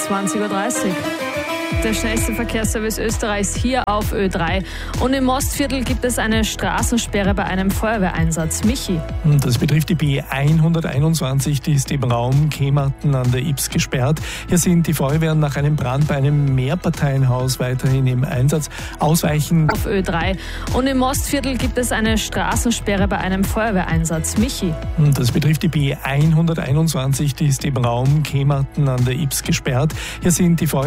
20:30 Uhr. Der schnellste Verkehrsservice Österreichs hier auf Ö3. Und im Mostviertel gibt es eine Straßensperre bei einem Feuerwehreinsatz. Michi. Das betrifft die B121, die ist im Raum Kematen an der Ybbs gesperrt. Hier sind die Feuerwehren nach einem Brand bei einem Mehrparteienhaus weiterhin im Einsatz. Ausweichen Auf Ö3. Und im Mostviertel gibt es eine Straßensperre bei einem Feuerwehreinsatz. Michi. Das betrifft die B121, die ist im Raum Kematen an der Ybbs gesperrt. Hier sind die Feuerwehren